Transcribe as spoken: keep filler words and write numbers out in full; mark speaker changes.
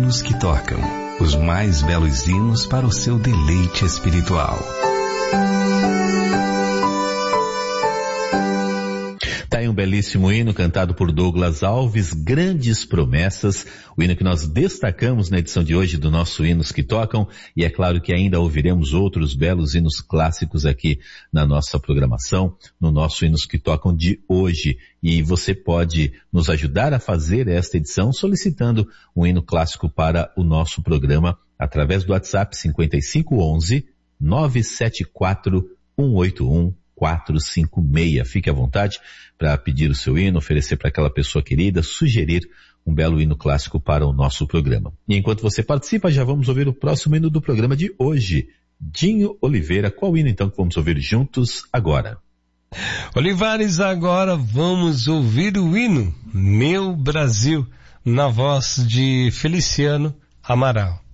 Speaker 1: hinos que tocam, os mais belos hinos para o seu deleite espiritual.
Speaker 2: Tá aí um belíssimo hino cantado por Douglas Alves, Grandes Promessas, o hino que nós destacamos na edição de hoje do nosso Hinos que Tocam, e é claro que ainda ouviremos outros belos hinos clássicos aqui na nossa programação, no nosso Hinos que Tocam de hoje. E você pode nos ajudar a fazer esta edição solicitando um hino clássico para o nosso programa através do WhatsApp cinco cinco um um, nove sete quatro, um oito um, quatro cinco seis. Fique à vontade para pedir o seu hino, oferecer para aquela pessoa querida, sugerir um belo hino clássico para o nosso programa. E enquanto você participa, já vamos ouvir o próximo hino do programa de hoje. Dinho Oliveira, qual hino então que vamos ouvir juntos agora?
Speaker 3: Olivares, agora vamos ouvir o hino Meu Brasil, na voz de Feliciano Amaral.